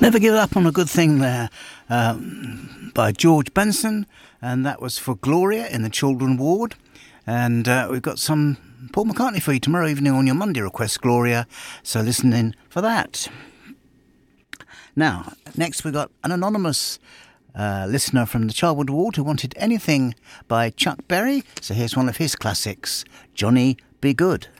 Never Give Up on a Good Thing there by George Benson, and that was for Gloria in the Children Ward. And we've got some Paul McCartney for you tomorrow evening on your Monday request, Gloria, so listen in for that. Now, next we've got an anonymous listener from the Childwood Ward who wanted anything by Chuck Berry, so here's one of his classics, Johnny Be Good.